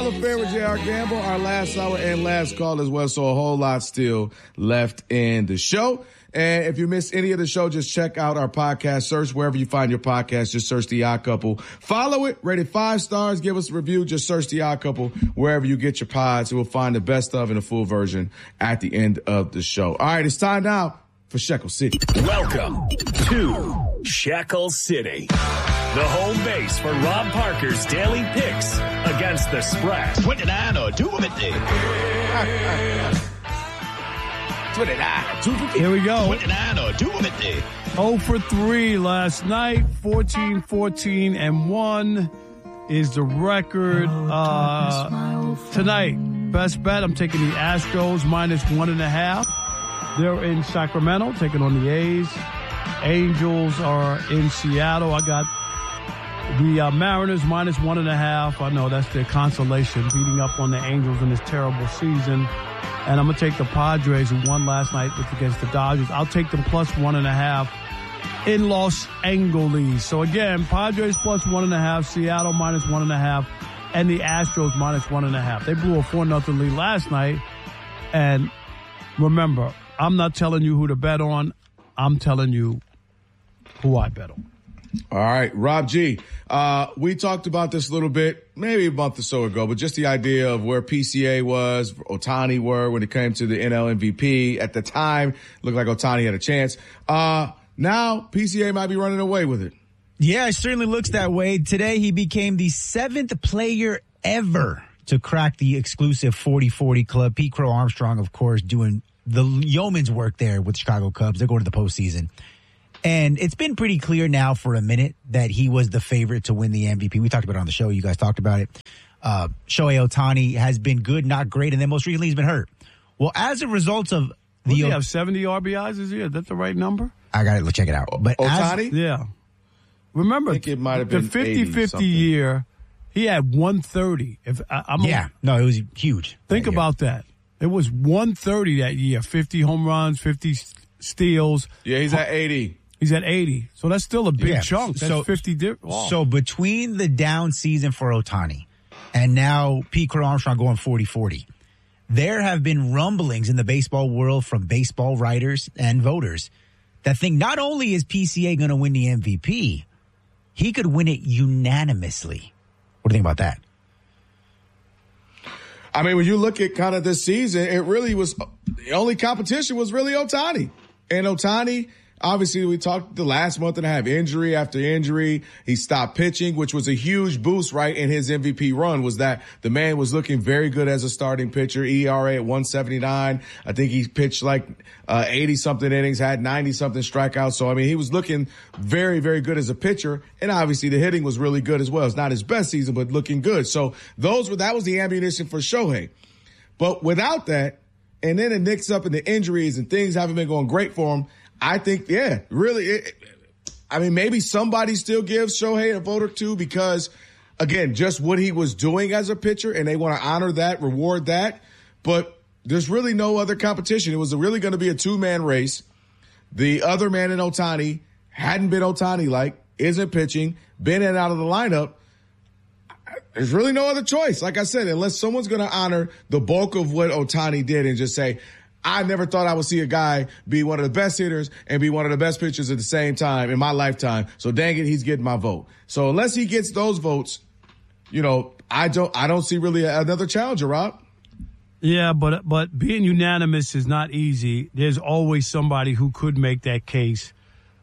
Bill Affair with J.R. Gamble, our last hour and last call as well, so a whole lot still left in the show. And if you missed any of the show, just check out our podcast. Search wherever you find your podcast. Just search The Odd Couple. Follow it. Rate it 5 stars. Give us a review. Just search The Odd Couple wherever you get your pods. You will find the best of and the full version at the end of the show. All right, it's time now for Shekel City. Welcome to Shekel City, the home base for Rob Parker's daily picks against the spread. 29 or 250. 29. Here we go. 29 or 250. 0 for 3 last night. 14-1 is the record. Tonight, best bet, I'm taking the Astros -1.5. They're in Sacramento, taking on the A's. Angels are in Seattle. I got the Mariners -1.5. I know that's their consolation, beating up on the Angels in this terrible season. And I'm going to take the Padres, who won last night against the Dodgers. I'll take them +1.5 in Los Angeles. So again, Padres +1.5, Seattle -1.5, and the Astros -1.5. They blew a 4-0 lead last night. And remember, I'm not telling you who to bet on. I'm telling you who I bet on. All right, Rob G. We talked about this a little bit, maybe a month or so ago, but just the idea of where PCA was, Ohtani were when it came to the NL MVP. At the time, looked like Ohtani had a chance. Now PCA might be running away with it. Yeah, it certainly looks that way. Today, he became the 7th player ever to crack the exclusive 40-40 club. Pete Crow Armstrong, of course, doing the yeoman's work there with the Chicago Cubs. They're going to the postseason. And it's been pretty clear now for a minute that he was the favorite to win the MVP. We talked about it on the show. You guys talked about it. Shohei Ohtani has been good, not great, and then most recently he's been hurt. Well, as a result of Does he have 70 RBIs this year? Is that the right number? I got to check it out. But Ohtani? Yeah. Remember, I think it might have been the 50-50 year, he had 130. It was huge. Think about that. It was 130 that year, 50 home runs, 50 steals. Yeah, he's at 80. He's at 80. So that's still a big chunk. That's 50. So between the down season for Ohtani and now Pete Crow Armstrong going 40-40, there have been rumblings in the baseball world from baseball writers and voters that think not only is PCA going to win the MVP, he could win it unanimously. What do you think about that? I mean, when you look at kind of this season, it really was the only competition was really Ohtani. And Ohtani, obviously, we talked the last month and a half, injury after injury. He stopped pitching, which was a huge boost, right, in his MVP run, was that the man was looking very good as a starting pitcher, ERA at 179. I think he pitched like 80-something innings, had 90-something strikeouts. So, I mean, he was looking very, very good as a pitcher. And obviously, the hitting was really good as well. It's not his best season, but looking good. So, that was the ammunition for Shohei. But without that, and then it nicks up in the injuries and things haven't been going great for him, I think, maybe somebody still gives Shohei a vote or two because, again, just what he was doing as a pitcher, and they want to honor that, reward that. But there's really no other competition. It was really going to be a two-man race. The other man in Ohtani hadn't been Ohtani-like, isn't pitching, been in and out of the lineup. There's really no other choice. Like I said, unless someone's going to honor the bulk of what Ohtani did and just say, I never thought I would see a guy be one of the best hitters and be one of the best pitchers at the same time in my lifetime. So dang it, he's getting my vote. So unless he gets those votes, I don't see really another challenger, Rob. Yeah, but being unanimous is not easy. There's always somebody who could make that case.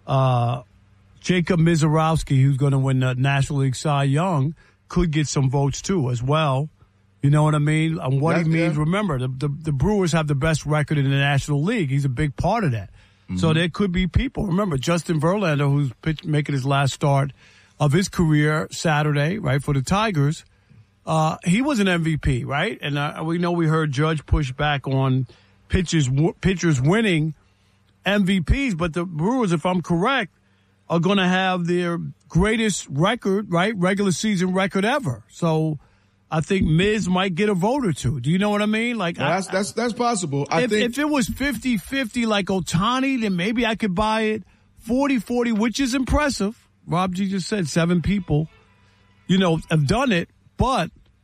Jacob Mizorowski, who's going to win the National League Cy Young, could get some votes too as well. You know what I mean? And what he means, remember, the Brewers have the best record in the National League. He's a big part of that. Mm-hmm. So there could be people. Remember, Justin Verlander, who's making his last start of his career Saturday, right, for the Tigers, he was an MVP, right? And we heard Judge push back on pitchers winning MVPs, but the Brewers, if I'm correct, are going to have their greatest record, right, regular season record ever. So I think Miz might get a vote or two. Do you know what I mean? Like, well, that's possible. If it was 50-50 like Ohtani, then maybe I could buy it 40-40, which is impressive. Rob G just said 7 people, have done it. But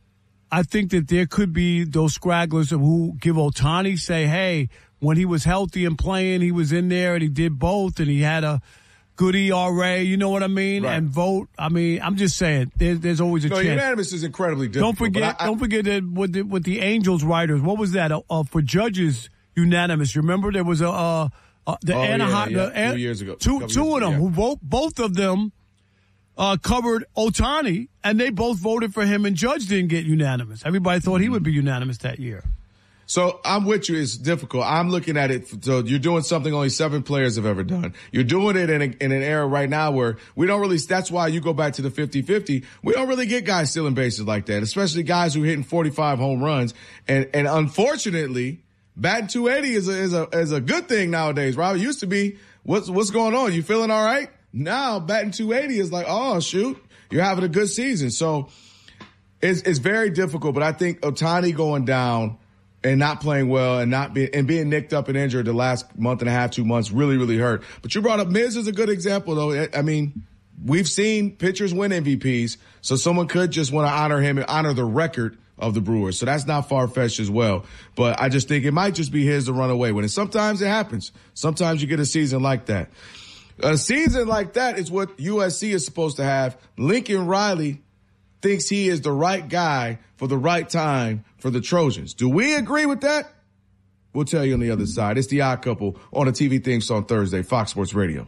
I think that there could be those scragglers who give Ohtani, say, hey, when he was healthy and playing, he was in there and he did both and he had a good ERA, you know what I mean? Right. And vote. I mean, I'm just saying, there's always a chance. Unanimous is incredibly difficult. Don't forget that with the Angels writers, what was that for judges? Unanimous. Remember, there was Anaheim 2 years ago. Two of them who both of them covered Ohtani, and they both voted for him, and Judge didn't get unanimous. Everybody thought he would be unanimous that year. So I'm with you. It's difficult. I'm looking at it. So you're doing something only 7 players have ever done. You're doing it in an era right now where we don't really, that's why you go back to the 50-50. We don't really get guys stealing bases like that, especially guys who hitting 45 home runs. And unfortunately, batting 280 is a good thing nowadays, Rob. It used to be, what's going on? You feeling all right? Now batting 280 is like, oh shoot, you're having a good season. So it's very difficult, but I think Ohtani going down and not playing well and being nicked up and injured the last month and a half, 2 months really, really hurt. But you brought up Miz is a good example though. I mean, we've seen pitchers win MVPs, so someone could just want to honor him and honor the record of the Brewers. So that's not far-fetched as well. But I just think it might just be his to run away with. And sometimes it happens. Sometimes you get a season like that. A season like that is what USC is supposed to have. Lincoln Riley thinks he is the right guy for the right time for the Trojans. Do we agree with that? We'll tell you on the other side. It's The Odd Couple on the TV theme song Thursday, Fox Sports Radio.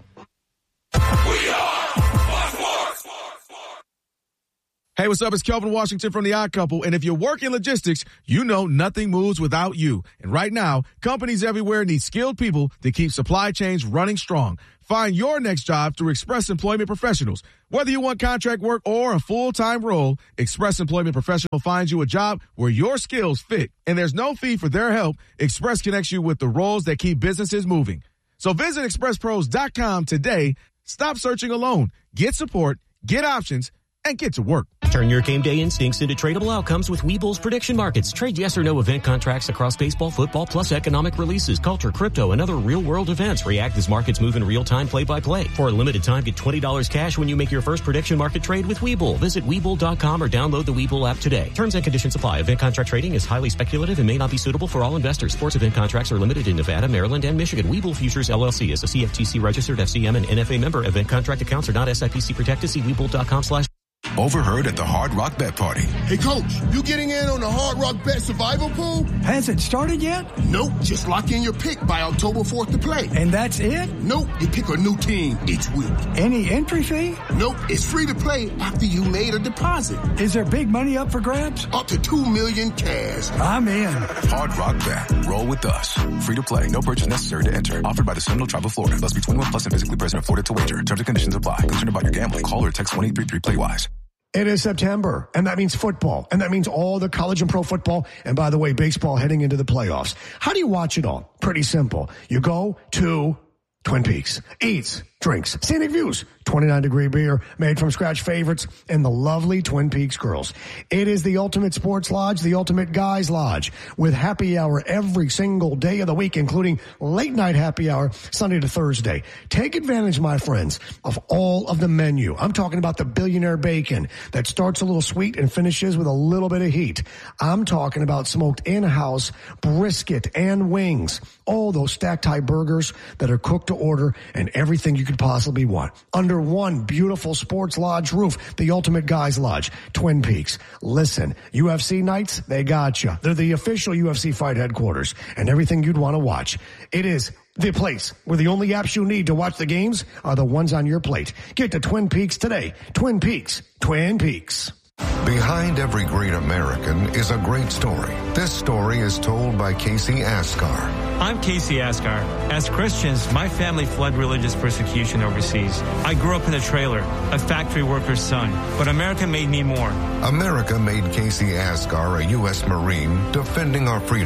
Hey, what's up? It's Kelvin Washington from The Odd Couple. And if you work in logistics, you know nothing moves without you. And right now, companies everywhere need skilled people to keep supply chains running strong. Find your next job through Express Employment Professionals. Whether you want contract work or a full-time role, Express Employment Professional finds you a job where your skills fit. And there's no fee for their help. Express connects you with the roles that keep businesses moving. So visit expresspros.com today. Stop searching alone. Get support, get options, and get to work. Turn your game day instincts into tradable outcomes with Webull's prediction markets. Trade yes or no event contracts across baseball, football, plus economic releases, culture, crypto, and other real-world events. React as markets move in real time, play-by-play. For a limited time, get $20 cash when you make your first prediction market trade with Webull. Visit Webull.com or download the Webull app today. Terms and conditions apply. Event contract trading is highly speculative and may not be suitable for all investors. Sports event contracts are limited in Nevada, Maryland, and Michigan. Webull Futures LLC is a CFTC registered FCM and NFA member. Event contract accounts are not SIPC protected. See Webull.com/. Overheard at the Hard Rock Bet Party. Hey, Coach, you getting in on the Hard Rock Bet Survival Pool? Has it started yet? Nope. Just lock in your pick by October 4th to play. And that's it? Nope. You pick a new team each week. Any entry fee? Nope. It's free to play after you made a deposit. Is there big money up for grabs? Up to $2 million cash. I'm in. Hard Rock Bet. Roll with us. Free to play. No purchase necessary to enter. Offered by the Seminole Tribe of Florida. Must be 21 plus and physically present in Florida to wager. Terms and conditions apply. Concerned about your gambling? Call or text 1-833-PLAY-WISE. It is September, and that means football, and that means all the college and pro football, and by the way, baseball heading into the playoffs. How do you watch it all? Pretty simple. You go to Twin Peaks, eats, drinks, scenic views, 29-degree beer, made from scratch favorites, and the lovely Twin Peaks girls. It is the ultimate sports lodge, the ultimate guys lodge, with happy hour every single day of the week, including late night happy hour, Sunday to Thursday. Take advantage, my friends, of all of the menu. I'm talking about the billionaire bacon that starts a little sweet and finishes with a little bit of heat. I'm talking about smoked in-house brisket and wings. All those stacked high burgers that are cooked to order and everything you could possibly want. Under one beautiful sports lodge roof, the ultimate guys lodge, Twin Peaks. Listen, UFC nights, they got you. They're the official UFC fight headquarters and everything you'd want to watch. It is the place where the only apps you need to watch the games are the ones on your plate. Get to Twin Peaks today. Twin Peaks. Twin Peaks. Behind every great American is a great story. This story is told by Casey Askar. I'm Casey Askar. As Christians, my family fled religious persecution overseas. I grew up in a trailer, a factory worker's son, but America made me more. America made Casey Askar a U.S. Marine defending our freedom.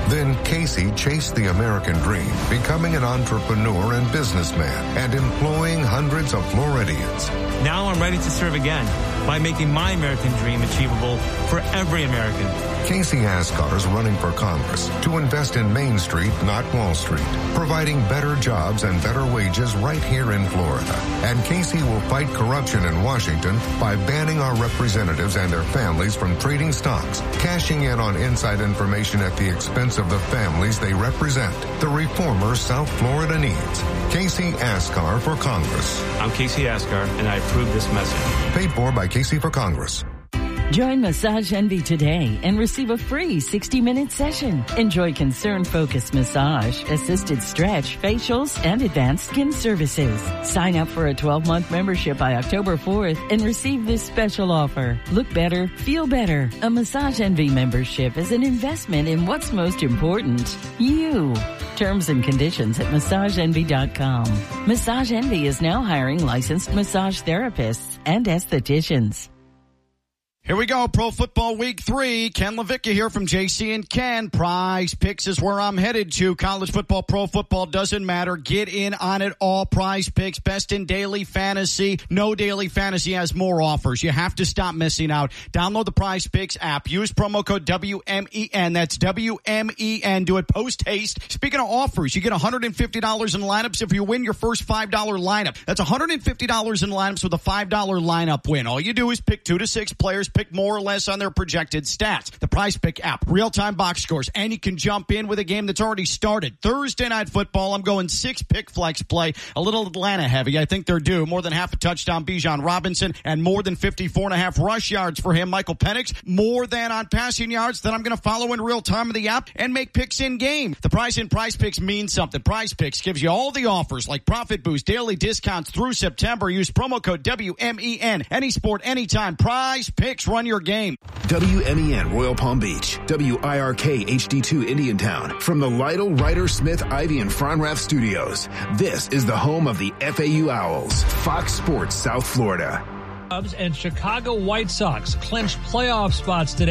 Then Casey chased the American dream, becoming an entrepreneur and businessman and employing hundreds of Floridians. Now I'm ready to serve again by making my American dream achievable for every American. Casey Askar is running for Congress to invest in Main Street, not Wall Street, providing better jobs and better wages right here in Florida. And Casey will fight corruption in Washington by banning our representatives and their families from trading stocks, cashing in on inside information at the expense of the families they represent. The reformer South Florida needs. Casey Askar for Congress. I'm Casey Askar, and I approve this message. Paid for by Casey for Congress. Join Massage Envy today and receive a free 60-minute session. Enjoy concern-focused massage, assisted stretch, facials, and advanced skin services. Sign up for a 12-month membership by October 4th and receive this special offer. Look better, feel better. A Massage Envy membership is an investment in what's most important, you. Terms and conditions at MassageEnvy.com. Massage Envy is now hiring licensed massage therapists and estheticians. Here we go, Pro Football Week 3. Ken LaVicka here from JC and Ken. Prize Picks is where I'm headed to. College football, pro football, doesn't matter. Get in on it all. Prize Picks, best in daily fantasy. No daily fantasy has more offers. You have to stop missing out. Download the Prize Picks app. Use promo code WMEN. That's WMEN. Do it post-haste. Speaking of offers, you get $150 in lineups if you win your first $5 lineup. That's $150 in lineups with a $5 lineup win. All you do is pick 2 to 6 players, pick more or less on their projected stats. The Prize Pick app, real-time box scores, and you can jump in with a game that's already started. Thursday Night Football, I'm going 6-pick flex play, a little Atlanta heavy. I think they're due. More than half a touchdown, Bijan Robinson, and more than 54.5 rush yards for him, Michael Penix. More than on passing yards that I'm going to follow in real time of the app and make picks in game. The price in Prize Picks means something. Prize Picks gives you all the offers like profit boost, daily discounts through September. Use promo code WMEN. Any sport, anytime. Prize Picks. Run your game. WMEN Royal Palm Beach, WIRK HD2 Indiantown. From the Lytle, Ryder, Smith, Ivy, and Fronrath studios, this is the home of the FAU Owls, Fox Sports South Florida. And Chicago White Sox clinched playoff spots today.